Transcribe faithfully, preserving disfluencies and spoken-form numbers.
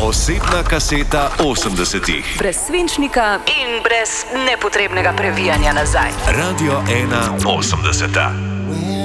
Osebna kaseta osemdesetih. Brez svinčnika in brez nepotrebnega previjanja nazaj. Radio ena osemdeseta.